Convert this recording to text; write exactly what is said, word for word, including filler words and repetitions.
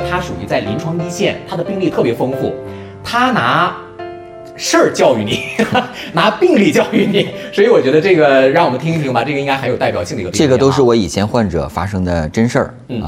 他属于在临床一线，他的病例特别丰富，他拿事儿教育你，拿病例教育你，所以我觉得这个让我们听一听吧，这个应该很有代表性的一个病例。 这个都是我以前患者发生的真事儿、嗯、啊。